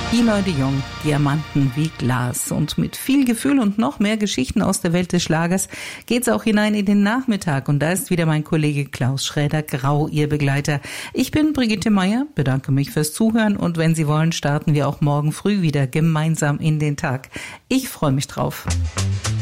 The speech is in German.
Eloy de Jong, Diamanten wie Glas. Und mit viel Gefühl und noch mehr Geschichten aus der Welt des Schlagers geht's auch hinein in den Nachmittag. Und da ist wieder mein Kollege Klaus Schräder-Grau, Ihr Begleiter. Ich bin Brigitte Meier, bedanke mich fürs Zuhören. Und wenn Sie wollen, starten wir auch morgen früh wieder gemeinsam in den Tag. Ich freue mich drauf.